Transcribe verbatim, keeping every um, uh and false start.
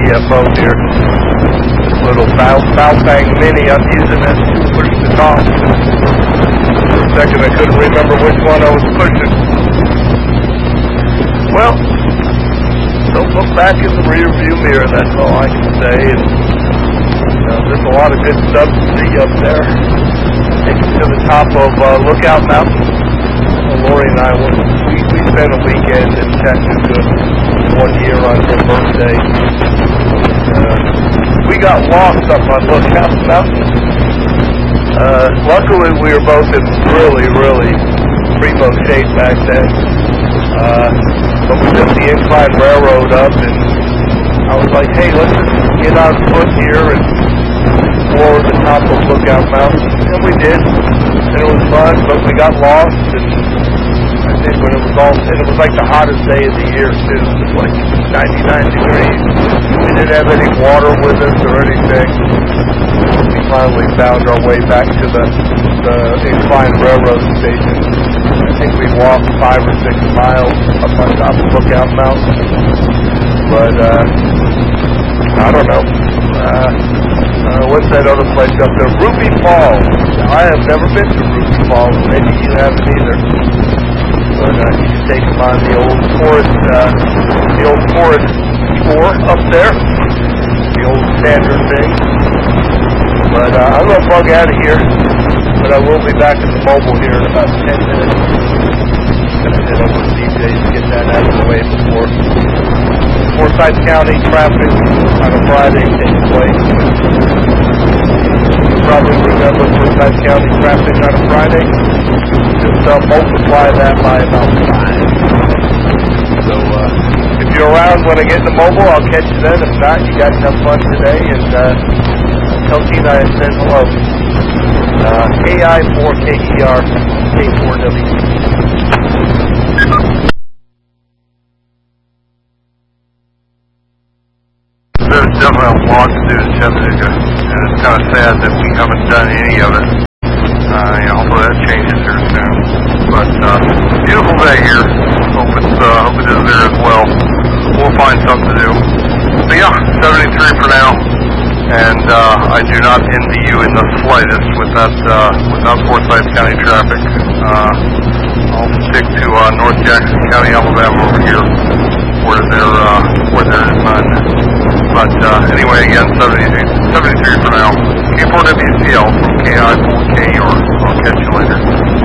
F O here. Little Baofeng Mini, I'm using it to push the top. For a second I couldn't remember which one I was pushing. Well, don't look back in the rear view mirror, that's all I can say. And, uh, there's a lot of good stuff to see up there. Take you to the top of uh, Lookout Mountain. Uh, Lori and I, we, we spent a weekend in Chattanooga one year on her birthday. Uh, we got lost up on Lookout Mountain. Uh, luckily we were both in really, really primo shape back then. Uh, but we took the incline railroad up, and I was like, hey, let's just get on foot here and explore the top of Lookout Mountain. And we did, and it was fun, but we got lost, and I think when it was all, and it was like the hottest day of the year too. It was like ninety-nine degrees. We didn't have any water with us or anything. We finally found our way back to the, the incline railroad station. I think we walked five or six miles up on top of Lookout Mountain. But, uh, I don't know. Uh, uh, what's that other place up there? Ruby Falls. Now, I have never been to Ruby Falls. Maybe you haven't either. But, uh, you can take them on the old forest, uh, the old forest tour up there. The old standard thing. But, uh, I'm going to bug out of here. But I will be back at the mobile here in about ten minutes. I'm going to head over to D J's to get that out of the way before Forsyth County traffic on a Friday takes place. You probably remember Forsyth County traffic on a Friday. Just uh, multiply that by about five. So uh, if you're around when I get in the mobile, I'll catch you then. If not, you guys have fun today. And uh, tell Tina I said hello. Uh, K I four K E R K four W. There's definitely a lot to do in Chattanooga, and it's kind of sad that we haven't done any of it. Uh, you know, hopefully that changes here soon. But uh, beautiful day here. Hope it's uh, hope it is there as well. We'll find something to do. But yeah, seventy-three for now. And uh, I do not envy you in the slightest with that uh, without Forsyth County traffic. Uh, I'll stick to uh, North Jackson County, Alabama over here, where there uh, where there is none. But uh, anyway, again, seventy-three for now. K four W C L from K I four K E R. I'll catch you later.